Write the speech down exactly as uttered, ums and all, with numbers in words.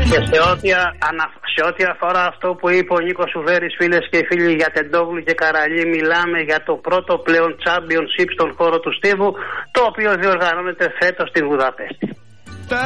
Και σε ό,τι, ανα, σε ό,τι αφορά αυτό που είπε ο Νίκος Σουβέρης, φίλες και φίλοι, για Τεντόγλου και Καραλή, μιλάμε για το πρώτο πλέον championship στον χώρο του στίβου, το οποίο διοργανώνεται φέτος στη Βουδαπέστη.